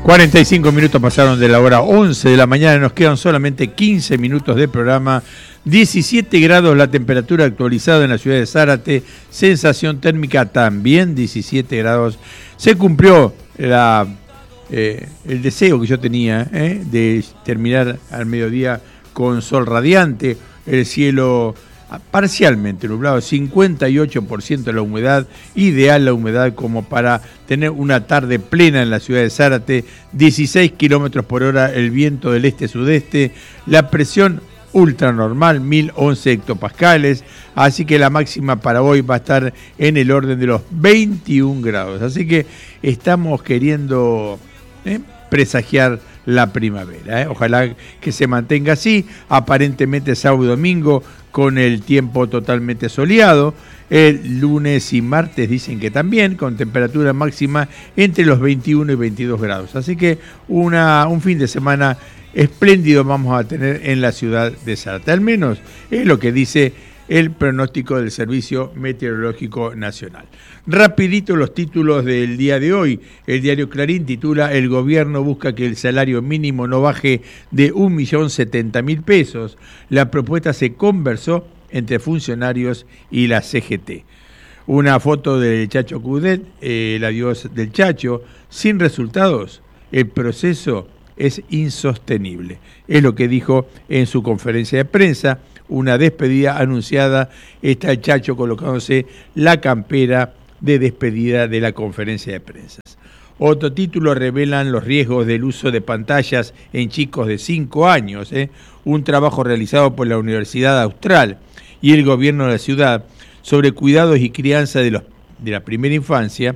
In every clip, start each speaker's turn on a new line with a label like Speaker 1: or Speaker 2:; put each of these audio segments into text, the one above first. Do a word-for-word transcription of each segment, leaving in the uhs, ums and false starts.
Speaker 1: cuarenta y cinco minutos pasaron de la hora once de la mañana, nos quedan solamente quince minutos de programa. diecisiete grados la temperatura actualizada en la ciudad de Zárate, sensación térmica también diecisiete grados. Se cumplió la, eh, el deseo que yo tenía eh, de terminar al mediodía con sol radiante, el cielo parcialmente nublado, cincuenta y ocho por ciento de la humedad, ideal la humedad como para tener una tarde plena en la ciudad de Zárate, dieciséis kilómetros por hora el viento del este-sudeste, la presión ultra normal, mil once hectopascales, así que la máxima para hoy va a estar en el orden de los veintiún grados, así que estamos queriendo eh, presagiar la primavera, ¿eh? Ojalá que se mantenga así, aparentemente sábado y domingo con el tiempo totalmente soleado, el lunes y martes dicen que también, con temperatura máxima entre los veintiuno y veintidós grados, así que una, un fin de semana espléndido vamos a tener en la ciudad de Zárate, al menos es lo que dice el pronóstico del Servicio Meteorológico Nacional. Rapidito los títulos del día de hoy. El diario Clarín titula: el gobierno busca que el salario mínimo no baje de un millón setenta mil pesos. La propuesta se conversó entre funcionarios y la C G T. Una foto del Chacho Coudet, eh, el adiós del Chacho, sin resultados. El proceso es insostenible. Es lo que dijo en su conferencia de prensa. Una despedida anunciada, está el Chacho colocándose la campera de despedida de la conferencia de prensa. Otro título: revelan los riesgos del uso de pantallas en chicos de cinco años. ¿eh? Un trabajo realizado por la Universidad Austral y el gobierno de la ciudad sobre cuidados y crianza de, los, de la primera infancia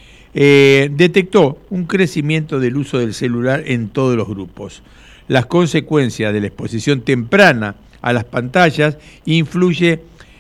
Speaker 1: eh, detectó un crecimiento del uso del celular en todos los grupos. Las consecuencias de la exposición temprana a las pantallas influye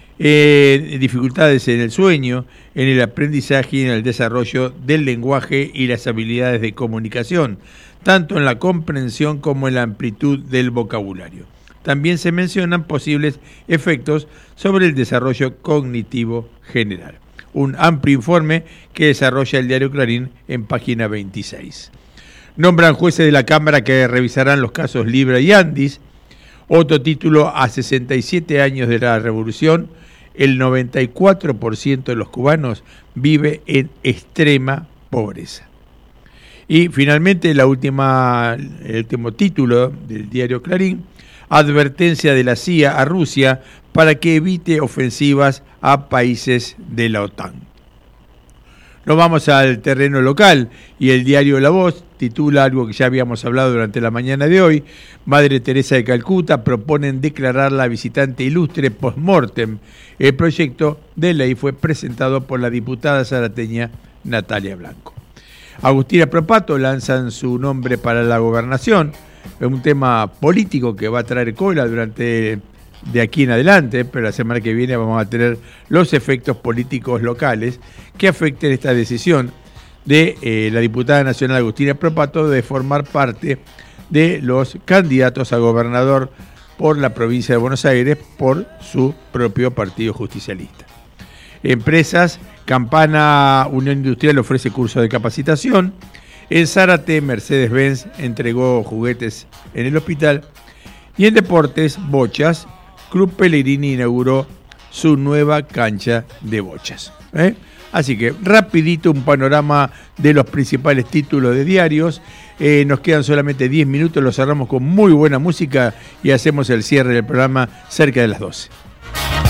Speaker 1: eh, dificultades en el sueño, en el aprendizaje y en el desarrollo del lenguaje y las habilidades de comunicación, tanto en la comprensión como en la amplitud del vocabulario. También se mencionan posibles efectos sobre el desarrollo cognitivo general. Un amplio informe que desarrolla el diario Clarín en página veintiséis. Nombran jueces de la Cámara que revisarán los casos Libra y Andis. Otro título: a sesenta y siete años de la revolución, el noventa y cuatro por ciento de los cubanos vive en extrema pobreza. Y finalmente la última, el último título del diario Clarín: advertencia de la C I A a Rusia para que evite ofensivas a países de la OTAN. Nos vamos al terreno local y el diario La Voz titula algo que ya habíamos hablado durante la mañana de hoy. Madre Teresa de Calcuta proponen declararla visitante ilustre post-mortem. El proyecto de ley fue presentado por la diputada zarateña Natalia Blanco. Agustina Propato lanzan su nombre para la gobernación. Es un tema político que va a traer cola durante de aquí en adelante, pero la semana que viene vamos a tener los efectos políticos locales que afecten esta decisión de eh, la diputada nacional Agustina Propato de formar parte de los candidatos a gobernador por la provincia de Buenos Aires por su propio partido justicialista. Empresas: Campana Unión Industrial ofrece curso de capacitación. En Zárate, Mercedes-Benz entregó juguetes en el hospital. Y en deportes, bochas, Club Pellegrini inauguró su nueva cancha de bochas. ¿eh? Así que rapidito un panorama de los principales títulos de diarios. Eh, nos quedan solamente diez minutos, lo cerramos con muy buena música y hacemos el cierre del programa cerca de las doce.